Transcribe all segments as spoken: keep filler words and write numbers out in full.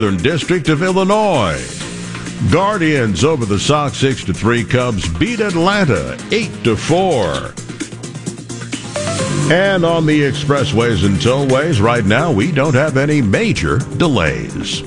District of Illinois. Guardians over the Sox six to three. Cubs beat Atlanta eight to four. And on the expressways and tollways right now, we don't have any major delays.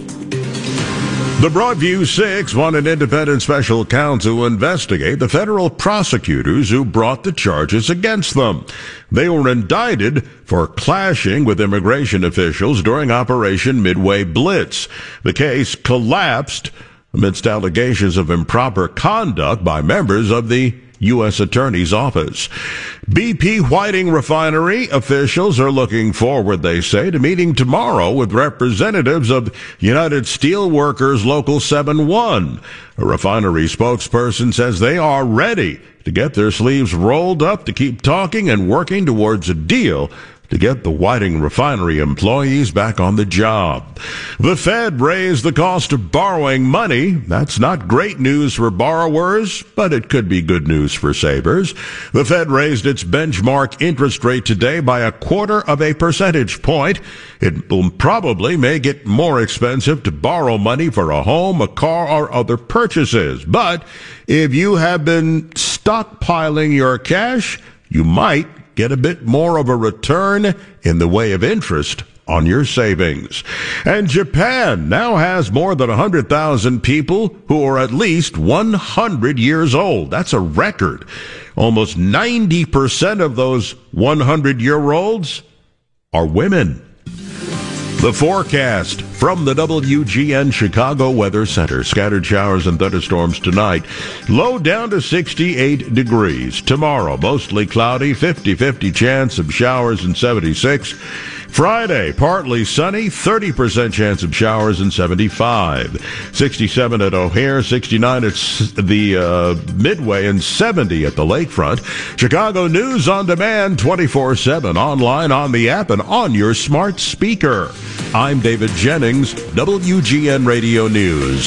The Broadview Six want an independent special counsel to investigate the federal prosecutors who brought the charges against them. They were indicted for clashing with immigration officials during Operation Midway Blitz. The case collapsed amidst allegations of improper conduct by members of the U S Attorney's Office. B P Whiting Refinery officials are looking forward, they say, to meeting tomorrow with representatives of United Steelworkers Local seven one. A refinery spokesperson says they are ready to get their sleeves rolled up to keep talking and working towards a deal to get the Whiting Refinery employees back on the job. The Fed raised the cost of borrowing money. That's not great news for borrowers, but it could be good news for savers. The Fed raised its benchmark interest rate today by a quarter of a percentage point. It will probably make it more expensive to borrow money for a home, a car, or other purchases. But if you have been stockpiling your cash, you might get a bit more of a return in the way of interest on your savings. And Japan now has more than one hundred thousand people who are at least one hundred years old. That's a record. Almost ninety percent of those one hundred-year-olds are women. The forecast from the W G N Chicago Weather Center. Scattered showers and thunderstorms tonight. Low down to sixty-eight degrees. Tomorrow, mostly cloudy, fifty-fifty chance of showers and seventy-six. Friday, partly sunny, thirty percent chance of showers and seventy-five. sixty-seven at O'Hare, sixty-nine at the uh, Midway, and seventy at the Lakefront. Chicago News on demand, twenty-four seven, online, on the app, and on your smart speaker. I'm David Jennings, W G N Radio News.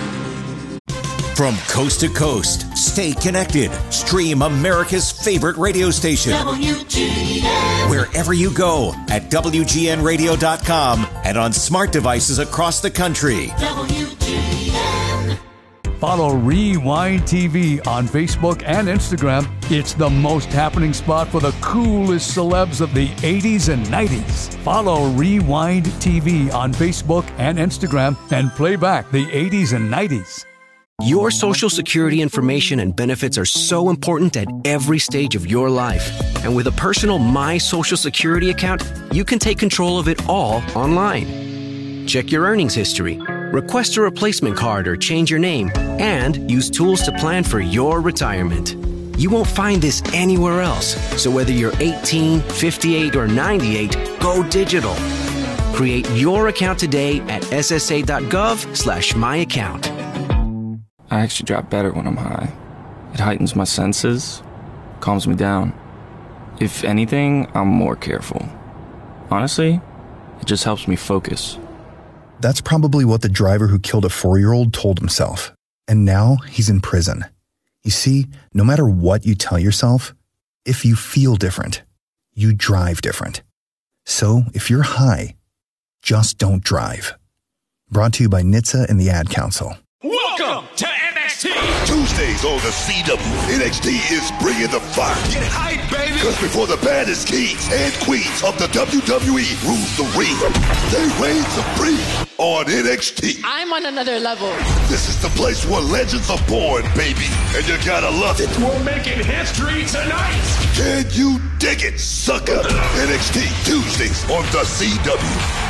From coast to coast, stay connected. Stream America's favorite radio station. W G N. Wherever you go at W G N radio dot com and on smart devices across the country. W G N. Follow Rewind T V on Facebook and Instagram. It's the most happening spot for the coolest celebs of the eighties and nineties. Follow Rewind T V on Facebook and Instagram and play back the eighties and nineties. Your Social Security information and benefits are so important at every stage of your life. And with a personal My Social Security account, you can take control of it all online. Check your earnings history, request a replacement card or change your name, and use tools to plan for your retirement. You won't find this anywhere else. So whether you're eighteen, fifty-eight, or ninety-eight, go digital. Create your account today at S S A dot gov slash my account. I actually drop better when I'm high. It heightens my senses, calms me down. If anything, I'm more careful. Honestly, it just helps me focus. That's probably what the driver who killed a four-year-old told himself. And now he's in prison. You see, no matter what you tell yourself, if you feel different, you drive different. So if you're high, just don't drive. Brought to you by N H T S A and the Ad Council. Welcome to N X T! Tuesdays on the C W, N X T is bringing the fire. Get hyped, baby! Because before the baddest kings and queens of the W W E rule the ring, they reign supreme on N X T. I'm on another level. This is the place where legends are born, baby, and you gotta love it. We're making history tonight! Can you dig it, sucker? N X T, Tuesdays on the C W.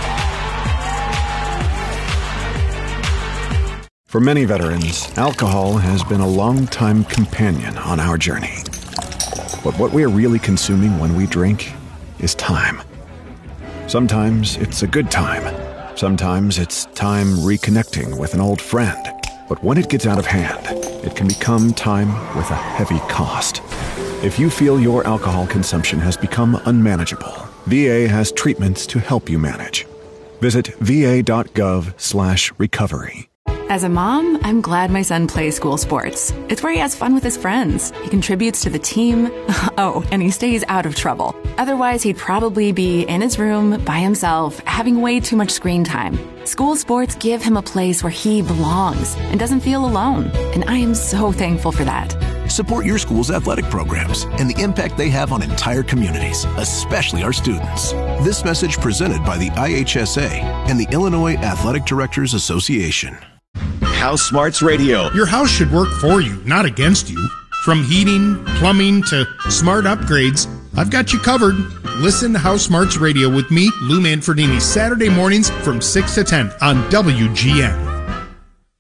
For many veterans, alcohol has been a long-time companion on our journey. But what we are really consuming when we drink is time. Sometimes it's a good time. Sometimes it's time reconnecting with an old friend. But when it gets out of hand, it can become time with a heavy cost. If you feel your alcohol consumption has become unmanageable, V A has treatments to help you manage. Visit V A dot gov slash recovery. As a mom, I'm glad my son plays school sports. It's where he has fun with his friends. He contributes to the team. Oh, and he stays out of trouble. Otherwise, he'd probably be in his room by himself, having way too much screen time. School sports give him a place where he belongs and doesn't feel alone. And I am so thankful for that. Support your school's athletic programs and the impact they have on entire communities, especially our students. This message presented by the I H S A and the Illinois Athletic Directors Association. House Smarts Radio. Your house should work for you, not against you. From heating, plumbing, to smart upgrades, I've got you covered. Listen to House Smarts Radio with me, Lou Manfredini, Saturday mornings from six to ten on W G N.